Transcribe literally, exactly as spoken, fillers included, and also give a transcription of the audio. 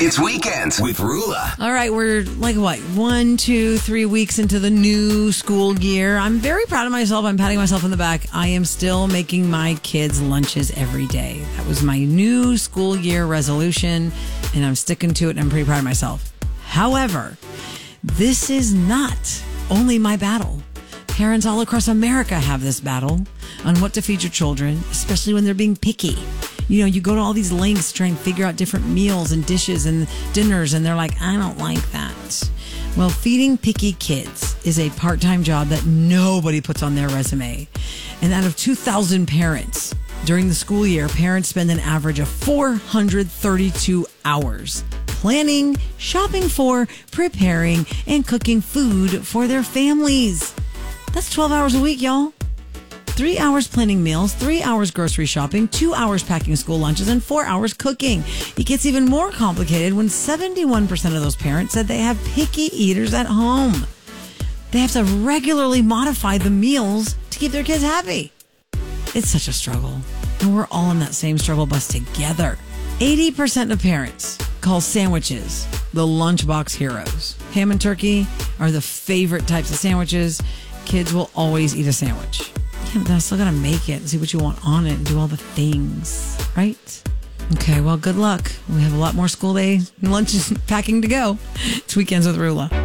It's Weekends with Rula. All right, we're like, what, one, two, three weeks into the new school year. I'm very proud of myself. I'm patting myself on the back. I am still making my kids lunches every day. That was my new school year resolution, and I'm sticking to it, and I'm pretty proud of myself. However, this is not only my battle. Parents all across America have this battle on what to feed your children, especially when they're being picky. You know, you go to all these lengths to try and figure out different meals and dishes and dinners, and they're like, I don't like that. Well, feeding picky kids is a part-time job that nobody puts on their resume. And out of two thousand parents during the school year, parents spend an average of four hundred thirty-two hours planning, shopping for, preparing, and cooking food for their families. That's twelve hours a week, y'all. Three hours planning meals, three hours grocery shopping, two hours packing school lunches, and four hours cooking. It gets even more complicated when seventy-one percent of those parents said they have picky eaters at home. They have to regularly modify the meals to keep their kids happy. It's such a struggle, and we're all in that same struggle bus together. eighty percent of parents call sandwiches the lunchbox heroes. Ham and turkey are the favorite types of sandwiches. Kids will always eat a sandwich. Yeah, but I still gotta make it and see what you want on it and do all the things, right? Okay, well, good luck. We have a lot more school day lunches packing to go. It's Weekends with Rula.